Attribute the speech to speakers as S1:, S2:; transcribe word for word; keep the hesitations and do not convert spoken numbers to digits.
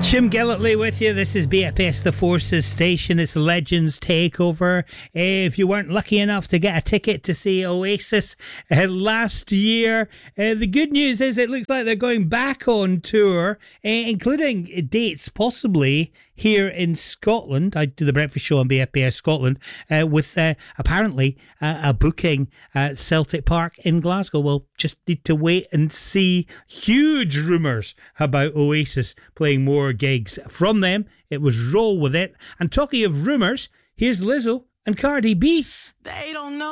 S1: Jim Gillitley with you. This is B F S The Forces Station. It's Legends Takeover. Uh, if you weren't lucky enough to get a ticket to see Oasis uh, last year, uh, the good news is it looks like they're going back on tour, uh, including dates possibly here in Scotland. I do the breakfast show on B F B S Scotland uh, with uh, apparently uh, a booking at Celtic Park in Glasgow. We'll just need to wait and see. Huge rumours about Oasis playing more gigs from them. It was Roll With It. And talking of rumours, here's Lizzo and Cardi B.
S2: They don't know.